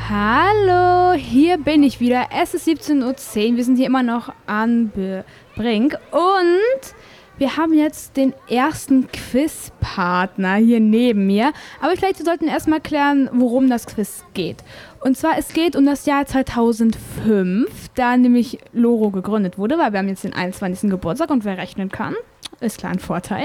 Hallo, hier bin ich wieder. Es ist 17:10 Uhr. Wir sind hier immer noch an Brink und wir haben jetzt den ersten Quizpartner hier neben mir. Aber vielleicht sollten wir erstmal klären, worum das Quiz geht. Und zwar, es geht um das Jahr 2005, da nämlich Loro gegründet wurde, weil wir haben jetzt den 21. Geburtstag und wer rechnen kann, ist klar ein Vorteil.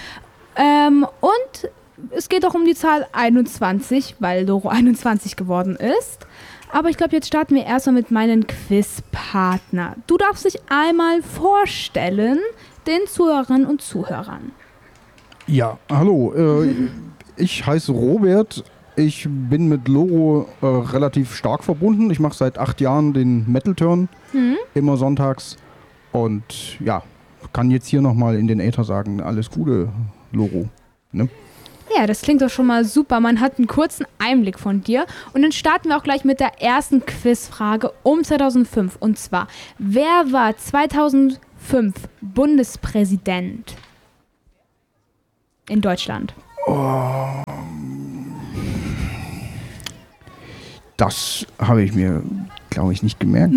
Und es geht auch um die Zahl 21, weil Loro 21 geworden ist. Aber ich glaube, jetzt starten wir erstmal mit meinem Quizpartner. Du darfst dich einmal vorstellen, den Zuhörerinnen und Zuhörern. Ja, hallo. Ich heiße Robert. Ich bin mit Loro relativ stark verbunden. Ich mache seit 8 Jahren den Metal-Turn, immer sonntags. Und ja, kann jetzt hier nochmal in den Äther sagen, alles Gute, Loro. Ne? Ja, das klingt doch schon mal super. Man hat einen kurzen Einblick von dir. Und dann starten wir auch gleich mit der ersten Quizfrage um 2005. Und zwar, wer war 2005 Bundespräsident in Deutschland? Das habe ich mir, glaube ich, nicht gemerkt.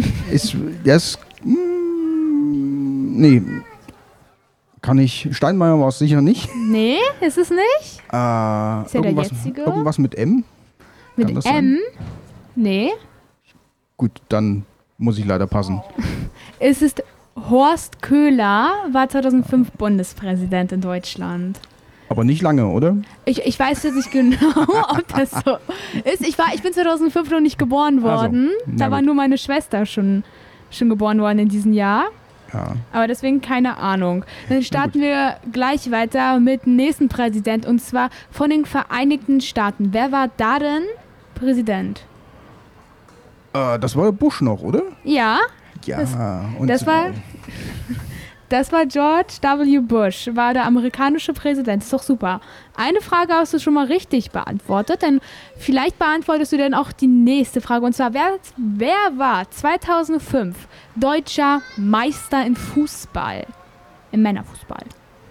Nee. Kann ich? Steinmeier war es sicher nicht. Nee, ist es nicht? Ist ja der jetzige. Irgendwas mit M? Mit M? Sein? Nee. Gut, dann muss ich leider passen. Es ist Horst Köhler, war 2005 Bundespräsident in Deutschland. Aber nicht lange, oder? Ich weiß jetzt nicht genau, ob das so ist. Ich bin 2005 noch nicht geboren worden. Also, da war nur meine Schwester schon geboren worden in diesem Jahr. Ja. Aber deswegen keine Ahnung. Dann starten wir gleich weiter mit dem nächsten Präsident und zwar von den Vereinigten Staaten. Wer war da denn Präsident? Das war Bush noch, oder? Ja. Ja. Das war George W. Bush, war der amerikanische Präsident. Ist doch super. Eine Frage hast du schon mal richtig beantwortet, denn vielleicht beantwortest du dann auch die nächste Frage. Und zwar, wer war 2005 deutscher Meister in Fußball, im Männerfußball?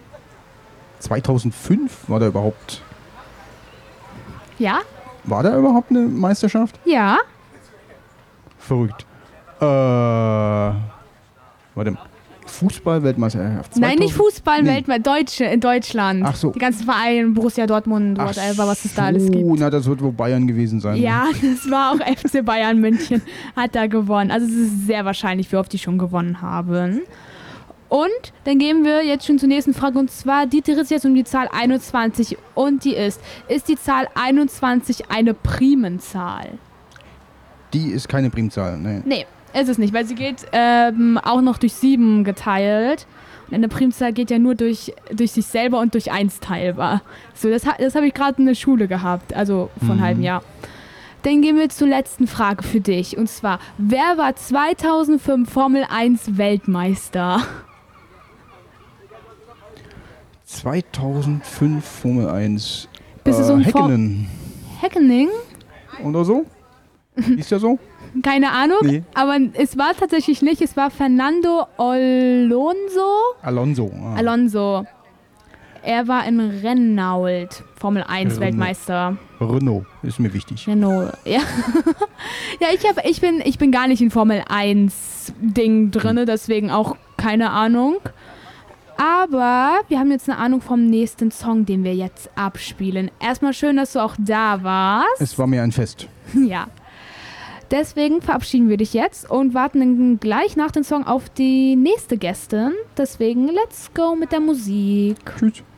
2005 war da überhaupt... Ja? War da überhaupt eine Meisterschaft? Ja. Verrückt. Warte mal. Fußball-Weltmeisterschaft. Nein, nicht Fußball-Weltmeisterschaft, in Deutschland. Ach so. Die ganzen Vereine, Borussia Dortmund, whatever, was es da alles gibt. Na, das wird wohl Bayern gewesen sein. Ja, das war auch FC Bayern München, hat da gewonnen. Also es ist sehr wahrscheinlich, wie oft die schon gewonnen haben. Und dann gehen wir jetzt schon zur nächsten Frage und zwar, die dreht sich jetzt um die Zahl 21 und die ist die Zahl 21 eine Primenzahl? Die ist keine Primzahl, ne. Nee. Ist es nicht, weil sie geht auch noch durch 7 geteilt. Und eine Primzahl geht ja nur durch sich selber und durch 1 teilbar. So, das habe ich gerade in der Schule gehabt, also vor einem halben Jahr. Dann gehen wir zur letzten Frage für dich. Und zwar, wer war 2005 Formel 1 Weltmeister? 2005 Formel 1 Bist du so ein Häkkinen. Häkkinen? Oder so? Ist ja so? Keine Ahnung, nee. Aber es war tatsächlich nicht. Es war Fernando Alonso. Alonso. Er war in Renault, Formel 1 Weltmeister. Renault, ist mir wichtig. Renault, ja. Ja, ich bin gar nicht in Formel 1 Ding drin, deswegen auch keine Ahnung. Aber wir haben jetzt eine Ahnung vom nächsten Song, den wir jetzt abspielen. Erstmal schön, dass du auch da warst. Es war mir ein Fest. Ja. Deswegen verabschieden wir dich jetzt und warten dann gleich nach dem Song auf die nächste Gästin. Deswegen, let's go mit der Musik. Tschüss.